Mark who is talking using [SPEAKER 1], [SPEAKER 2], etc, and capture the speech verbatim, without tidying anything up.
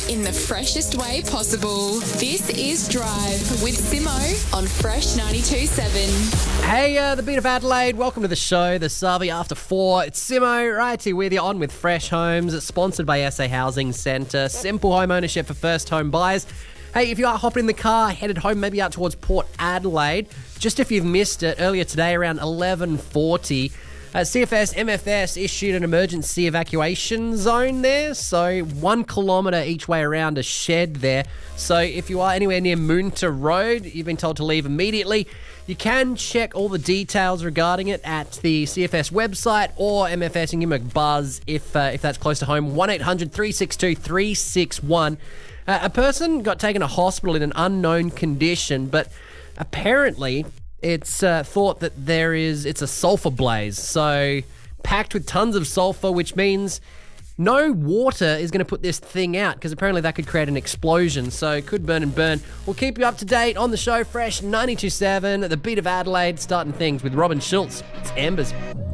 [SPEAKER 1] in the freshest way possible. This is Drive with Simo on Fresh ninety-two point seven.
[SPEAKER 2] Hey, uh, the Beat of Adelaide. Welcome to the show, the Savi After Four. It's Simo right here with you on with Fresh Homes. It's sponsored by S A Housing Centre. Simple home ownership for first home buyers. Hey, if you are hopping in the car, headed home, maybe out towards Port Adelaide, just if you've missed it, earlier today around eleven forty, uh, C F S M F S issued an emergency evacuation zone there, so one kilometre each way around a shed there. So if you are anywhere near Moonta Road, you've been told to leave immediately. You can check all the details regarding it at the C F S website or M F S and give them a buzz if, uh, if that's close to home, one eight hundred three six two three six one. Uh, a person got taken to hospital in an unknown condition, but apparently it's uh, thought that there is it's a sulfur blaze, so packed with tons of sulfur, which means no water is going to put this thing out because apparently that could create an explosion, so it could burn and burn. We'll keep you up to date on the show, Fresh ninety-two point seven, the Beat of Adelaide, starting things with Robin Schultz. It's Embers.